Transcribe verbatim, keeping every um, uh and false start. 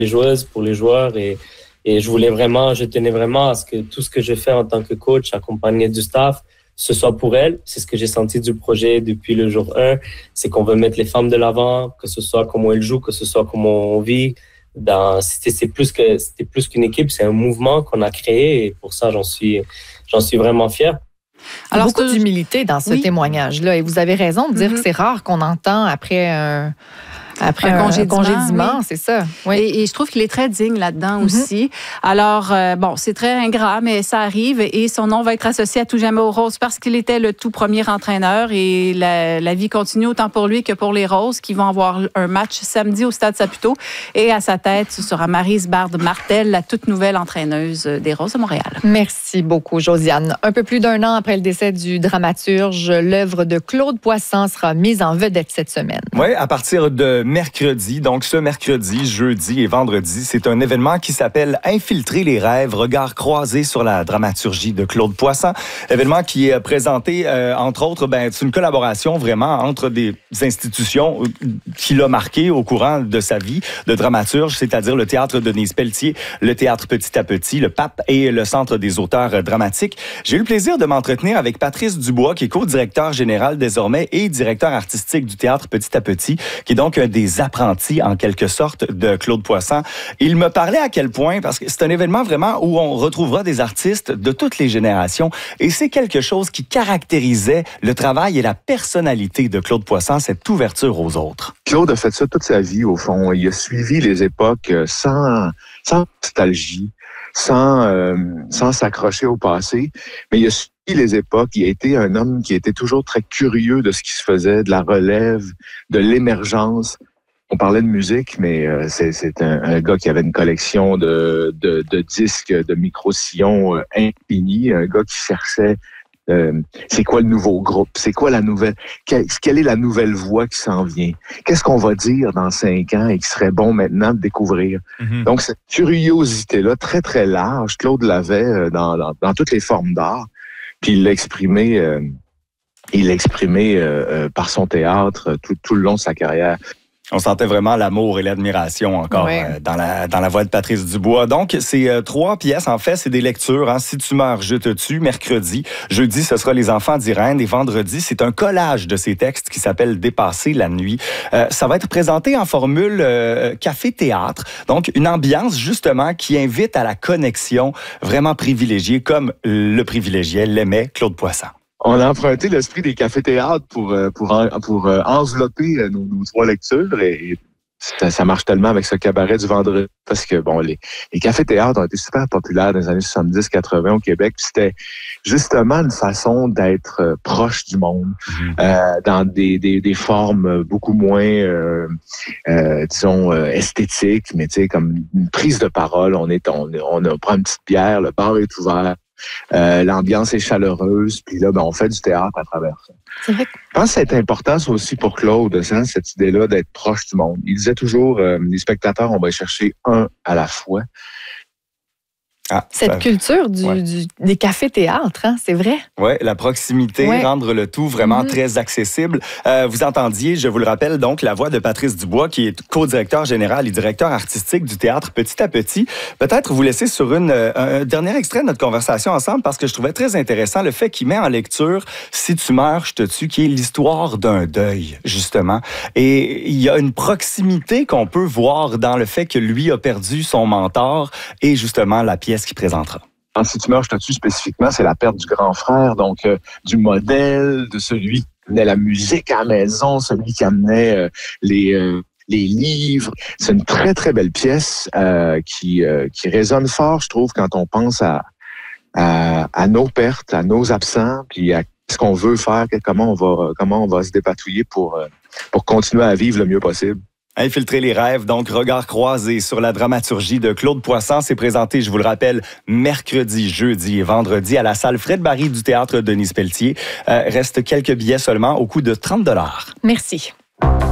les joueuses, pour les joueurs. Et, et je voulais vraiment, je tenais vraiment à ce que tout ce que je fais en tant que coach, accompagné du staff, ce soit pour elles. C'est ce que j'ai senti du projet depuis le jour un. C'est qu'on veut mettre les femmes de l'avant, que ce soit comment elles jouent, que ce soit comment on vit. Dans, c'était, c'est plus que, c'était plus qu'une équipe, c'est un mouvement qu'on a créé et pour ça, j'en suis, j'en suis vraiment fier. Alors, beaucoup c'est... d'humilité dans ce oui. témoignage-là. Et vous avez raison de dire mm-hmm. que c'est rare qu'on entend après un... Après un, un congédiement, congédiement oui. c'est ça. Oui. Et, et je trouve qu'il est très digne là-dedans mm-hmm. aussi. Alors, euh, bon, c'est très ingrat, mais ça arrive. Et son nom va être associé à tout jamais aux Roses parce qu'il était le tout premier entraîneur. Et la, la vie continue autant pour lui que pour les Roses qui vont avoir un match samedi au Stade Saputo. Et à sa tête, ce sera Maryse Bard-Martel, la toute nouvelle entraîneuse des Roses de Montréal. Merci beaucoup, Josiane. Un peu plus d'un an après le décès du dramaturge, l'œuvre de Claude Poisson sera mise en vedette cette semaine. Oui, à partir de mercredi. Donc, ce mercredi, jeudi et vendredi, c'est un événement qui s'appelle Infiltrer les rêves, regard croisé sur la dramaturgie de Claude Poisson. Événement qui est présenté, euh, entre autres, ben, c'est une collaboration vraiment entre des institutions qui l'a marqué au courant de sa vie de dramaturge, c'est-à-dire le Théâtre Denise Pelletier, le Théâtre Petit à Petit, le P A P et le Centre des auteurs dramatiques. J'ai eu le plaisir de m'entretenir avec Patrice Dubois, qui est co-directeur général désormais et directeur artistique du Théâtre Petit à Petit, qui est donc un des apprentis, en quelque sorte, de Claude Poisson. Il me parlait à quel point, parce que c'est un événement vraiment où on retrouvera des artistes de toutes les générations, et c'est quelque chose qui caractérisait le travail et la personnalité de Claude Poisson, cette ouverture aux autres. Claude a fait ça toute sa vie, au fond. Il a suivi les époques sans, sans nostalgie, sans, euh, sans s'accrocher au passé, mais il a suivi les époques. Il a été un homme qui était toujours très curieux de ce qui se faisait, de la relève, de l'émergence. On parlait de musique, mais euh, c'est, c'est un, un gars qui avait une collection de, de, de disques, de micro-sillons euh, infinis, un gars qui cherchait euh, c'est quoi le nouveau groupe, c'est quoi la nouvelle, quelle, quelle est la nouvelle voix qui s'en vient, qu'est-ce qu'on va dire dans cinq ans et qui serait bon maintenant de découvrir. Mm-hmm. Donc cette curiosité-là, très très large, Claude l'avait dans, dans, dans toutes les formes d'art, puis il l'a exprimé, euh, il l'a exprimé euh, euh, par son théâtre tout, tout le long de sa carrière. On sentait vraiment l'amour et l'admiration encore oui. euh, dans la dans la voix de Patrice Dubois. Donc, c'est euh, trois pièces. En fait, c'est des lectures. Hein. Si tu meurs, je te tue, mercredi. Jeudi, ce sera Les enfants d'Irène. Et vendredi, c'est un collage de ces textes qui s'appelle Dépasser la nuit. Euh, ça va être présenté en formule euh, café-théâtre. Donc, une ambiance, justement, qui invite à la connexion vraiment privilégiée, comme le privilégiait, l'aimait Claude Poisson. On a emprunté l'esprit des cafés-théâtres pour, pour, pour envelopper nos, nos trois lectures et ça, ça marche tellement avec ce cabaret du vendredi parce que, bon, les, les cafés-théâtres ont été super populaires dans les années soixante-dix quatre-vingt au Québec. Puis c'était justement une façon d'être proche du monde mmh. euh, dans des, des, des formes beaucoup moins, euh, euh, disons, euh, esthétiques, mais tu sais, comme une prise de parole. On est, on, on, on prend une petite bière, le bar est ouvert. Euh, l'ambiance est chaleureuse, puis là, ben, on fait du théâtre à travers ça. C'est vrai. Je pense que c'est important, ça aussi, pour Claude, hein, cette idée-là d'être proche du monde. Il disait toujours, euh, les spectateurs, on va y chercher un à la fois. Ah, Cette ça... culture du, ouais. du, des cafés-théâtres, hein, c'est vrai? Oui, la proximité, ouais. rendre le tout vraiment mm-hmm. très accessible. Euh, vous entendiez, je vous le rappelle, donc la voix de Patrice Dubois, qui est co-directeur général et directeur artistique du Théâtre Petit à Petit. Peut-être vous laisser sur une, un dernier extrait de notre conversation ensemble, parce que je trouvais très intéressant le fait qu'il met en lecture « Si tu meurs, je te tue », qui est l'histoire d'un deuil, justement. Et il y a une proximité qu'on peut voir dans le fait que lui a perdu son mentor et justement la pièce qui présentera. En Si tu meurs, je te tue spécifiquement, c'est la perte du grand frère, donc euh, du modèle, de celui qui amenait la musique à la maison, celui qui amenait euh, les, euh, les livres. C'est une très, très belle pièce euh, qui, euh, qui résonne fort, je trouve, quand on pense à, à, à nos pertes, à nos absents, puis à ce qu'on veut faire, comment on va, comment on va se dépatouiller pour, euh, pour continuer à vivre le mieux possible. Infiltrer les rêves, donc regard croisé sur la dramaturgie de Claude Poisson. C'est présenté, je vous le rappelle, mercredi, jeudi et vendredi à la salle Fred Barry du Théâtre Denise Pelletier. Euh, reste quelques billets seulement au coût de trente dollars. Merci.